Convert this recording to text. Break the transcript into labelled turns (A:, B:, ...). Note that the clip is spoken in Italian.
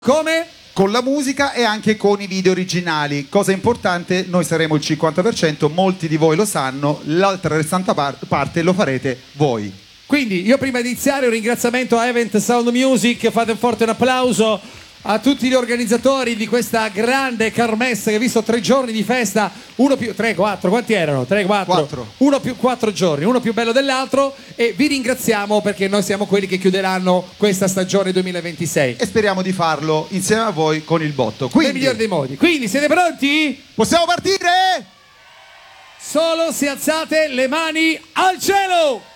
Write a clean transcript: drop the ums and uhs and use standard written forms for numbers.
A: Come?
B: Con la musica e anche con i video originali. Cosa importante, noi saremo il 50%, molti di voi lo sanno, l'altra restante parte lo farete voi.
A: Quindi io prima di iniziare un ringraziamento a Event Sound Music, fate un forte applauso a tutti gli organizzatori di questa grande kermesse che ha visto 3 giorni di festa, 1 più 3, 4, quanti erano? 3, 4, 1 più 4 giorni, uno più bello dell'altro, e vi ringraziamo perché noi siamo quelli che chiuderanno questa stagione 2026
B: e speriamo di farlo insieme a voi con il botto. Quindi,
A: nel migliore dei modi. Quindi siete pronti?
B: Possiamo partire?
A: Solo se alzate le mani al cielo!